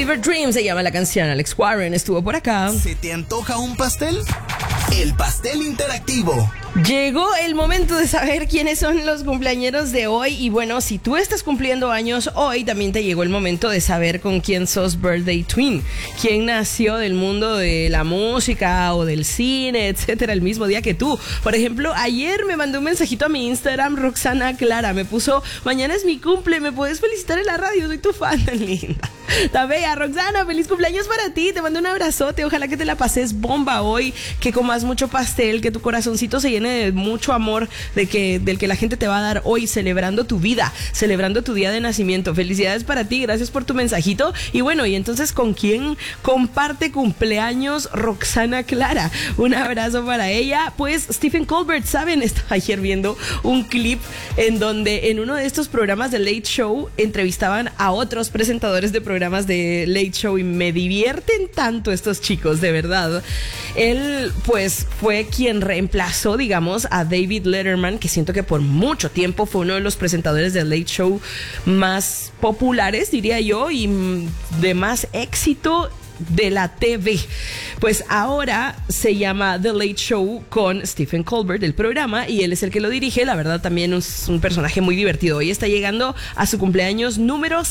Fever Dream se llama la canción. Alex Warren estuvo por acá. ¿Se te antoja un pastel? El pastel interactivo. Llegó el momento de saber quiénes son los cumpleañeros de hoy. Y bueno, si tú estás cumpliendo años hoy, también te llegó el momento de saber con quién sos birthday twin. Quién nació del mundo de la música o del cine, etcétera, el mismo día que tú. Por ejemplo, ayer me mandó un mensajito a mi Instagram Roxana Clara. Me puso: mañana es mi cumple, ¿me puedes felicitar en la radio? Soy tu fan, tan linda. Está bella, Roxana, feliz cumpleaños para ti. Te mando un abrazote. Ojalá que te la pases bomba hoy, que comas mucho pastel, que tu corazoncito se llene de mucho amor del que la gente te va a dar hoy, celebrando tu vida, celebrando tu día de nacimiento. Felicidades para ti, gracias por tu mensajito. Y bueno, y entonces, ¿con quién comparte cumpleaños Roxana Clara? Un abrazo para ella. Pues Stephen Colbert, ¿saben? Estaba ayer viendo un clip en donde en uno de estos programas de Late Show entrevistaban a otros presentadores de programas de Late Show y me divierten tanto estos chicos, de verdad. Él pues fue quien reemplazó, digamos, a David Letterman, que siento que por mucho tiempo fue uno de los presentadores de Late Show más populares, diría yo, y de más éxito de la TV. Pues ahora se llama The Late Show con Stephen Colbert, el programa, y él es el que lo dirige. La verdad, también es un personaje muy divertido. Hoy está llegando a su cumpleaños número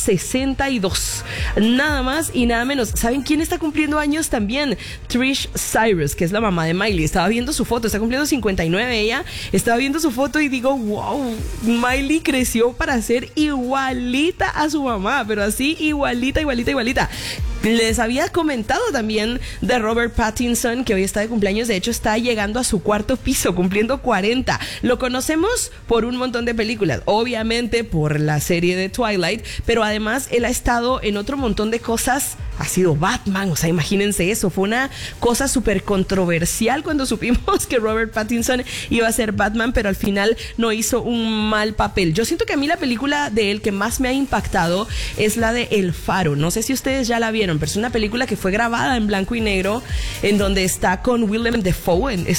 62. Nada más y nada menos. ¿Saben quién está cumpliendo años también? Trish Cyrus, que es la mamá de Miley. Estaba viendo su foto, está cumpliendo 59 ella. Estaba viendo su foto y digo, wow, Miley creció para ser igualita a su mamá, pero así igualita. Les había comentado también de Robert Pattinson, que hoy está de cumpleaños. De hecho, está llegando a su cuarto piso, cumpliendo 40. Lo conocemos por un montón de películas, obviamente por la serie de Twilight, pero además él ha estado en otro montón de cosas. Ha sido Batman, o sea, imagínense eso. Fue una cosa súper controversial cuando supimos que Robert Pattinson iba a ser Batman, pero al final no hizo un mal papel. Yo siento que a mí la película de él que más me ha impactado es la de El Faro. No sé si ustedes ya la vieron, pero es una película que fue grabada en blanco y negro, en donde está con Willem Dafoe.